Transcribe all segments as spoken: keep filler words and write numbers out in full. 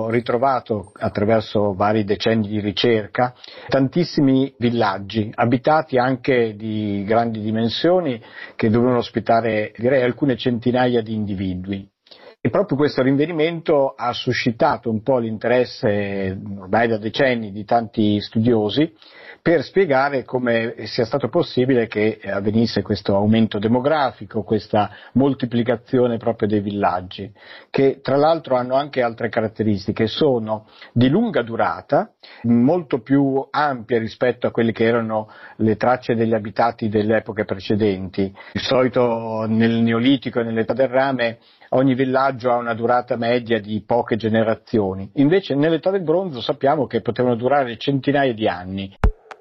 abbiamo ritrovato, attraverso vari decenni di ricerca, tantissimi villaggi abitati anche di grandi dimensioni che dovevano ospitare, direi, alcune centinaia di individui. E proprio questo rinvenimento ha suscitato un po' l'interesse ormai da decenni di tanti studiosi per spiegare come sia stato possibile che avvenisse questo aumento demografico, questa moltiplicazione proprio dei villaggi, che tra l'altro hanno anche altre caratteristiche, sono di lunga durata, molto più ampie rispetto a quelle che erano le tracce degli abitati delle epoche precedenti. Di solito nel Neolitico e nell'età del rame ogni villaggio ha una durata media di poche generazioni, invece nell'età del bronzo sappiamo che potevano durare centinaia di anni.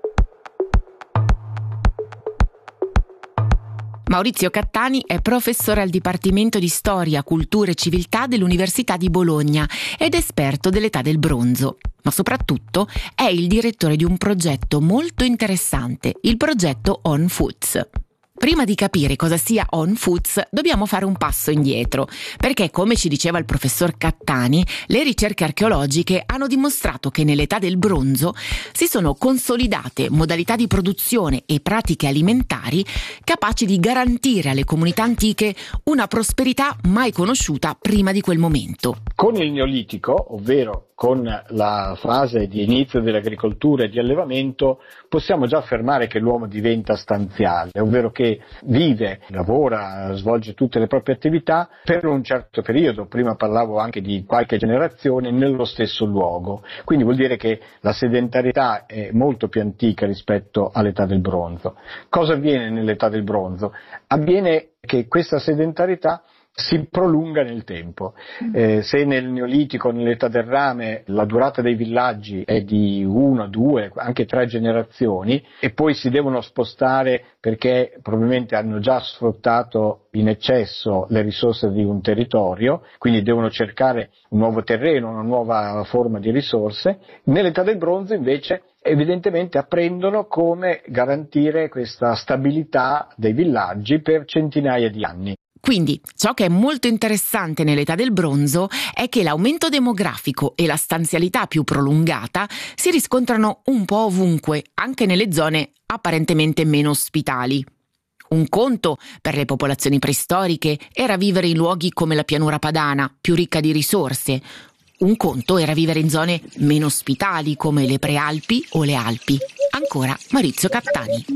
Maurizio Cattani è professore al Dipartimento di Storia, Cultura e Civiltà dell'Università di Bologna ed esperto dell'età del bronzo. Ma soprattutto è il direttore di un progetto molto interessante, il progetto On Foods. Prima di capire cosa sia On Foods dobbiamo fare un passo indietro, perché come ci diceva il professor Cattani, le ricerche archeologiche hanno dimostrato che nell'età del bronzo si sono consolidate modalità di produzione e pratiche alimentari capaci di garantire alle comunità antiche una prosperità mai conosciuta prima di quel momento. Con il Neolitico, ovvero con la fase di inizio dell'agricoltura e di allevamento, possiamo già affermare che l'uomo diventa stanziale, ovvero che vive, lavora, svolge tutte le proprie attività per un certo periodo, prima parlavo anche di qualche generazione, nello stesso luogo. Quindi vuol dire che la sedentarietà è molto più antica rispetto all'età del bronzo. Cosa avviene nell'età del bronzo? Avviene che questa sedentarietà si prolunga nel tempo. Eh, se nel Neolitico, nell'età del rame, la durata dei villaggi è di una, due, anche tre generazioni e poi si devono spostare perché probabilmente hanno già sfruttato in eccesso le risorse di un territorio, quindi devono cercare un nuovo terreno, una nuova forma di risorse, nell'età del bronzo invece evidentemente apprendono come garantire questa stabilità dei villaggi per centinaia di anni. Quindi ciò che è molto interessante nell'età del bronzo è che l'aumento demografico e la stanzialità più prolungata si riscontrano un po' ovunque, anche nelle zone apparentemente meno ospitali. Un conto per le popolazioni preistoriche era vivere in luoghi come la pianura padana, più ricca di risorse. Un conto era vivere in zone meno ospitali come le Prealpi o le Alpi. Ancora Maurizio Cattani.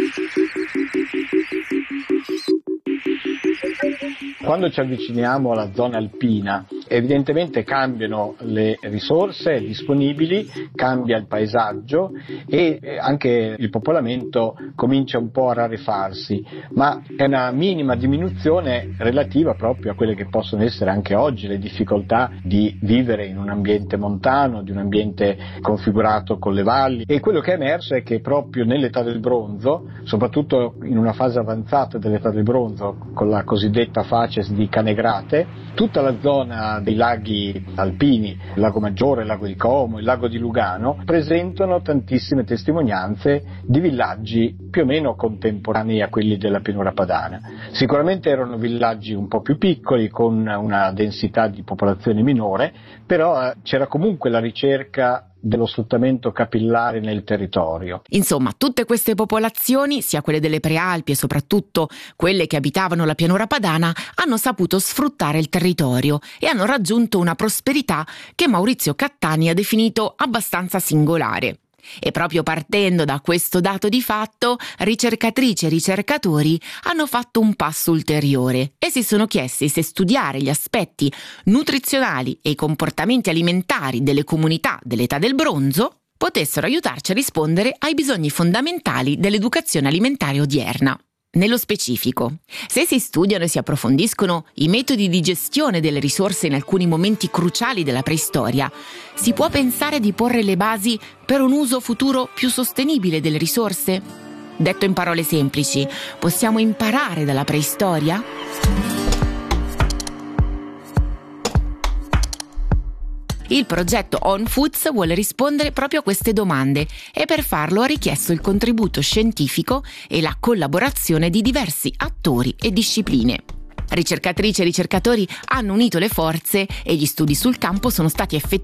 Quando ci avviciniamo alla zona alpina, evidentemente cambiano le risorse disponibili, cambia il paesaggio e anche il popolamento comincia un po' a rarefarsi, ma è una minima diminuzione relativa proprio a quelle che possono essere anche oggi le difficoltà di vivere in un ambiente montano, di un ambiente configurato con le valli, e quello che è emerso è che proprio nell'età del bronzo, soprattutto in una fase avanzata dell'età del bronzo, con la cosiddetta facies di Canegrate, tutta la zona dei laghi alpini, il lago Maggiore, il lago di Como, il lago di Lugano, presentano tantissime testimonianze di villaggi più o meno contemporanei a quelli della pianura padana. Sicuramente erano villaggi un po' più piccoli, con una densità di popolazione minore, però eh, c'era comunque la ricerca dello sfruttamento capillare nel territorio. Insomma, tutte queste popolazioni, sia quelle delle Prealpi e soprattutto quelle che abitavano la pianura padana, hanno saputo sfruttare il territorio e hanno raggiunto una prosperità che Maurizio Cattani ha definito abbastanza singolare. E proprio partendo da questo dato di fatto, ricercatrici e ricercatori hanno fatto un passo ulteriore e si sono chiesti se studiare gli aspetti nutrizionali e i comportamenti alimentari delle comunità dell'età del bronzo potessero aiutarci a rispondere ai bisogni fondamentali dell'educazione alimentare odierna. Nello specifico, se si studiano e si approfondiscono i metodi di gestione delle risorse in alcuni momenti cruciali della preistoria, si può pensare di porre le basi per un uso futuro più sostenibile delle risorse? Detto in parole semplici, possiamo imparare dalla preistoria? Il progetto On Foods vuole rispondere proprio a queste domande e per farlo ha richiesto il contributo scientifico e la collaborazione di diversi attori e discipline. Ricercatrici e ricercatori hanno unito le forze e gli studi sul campo sono stati effettuati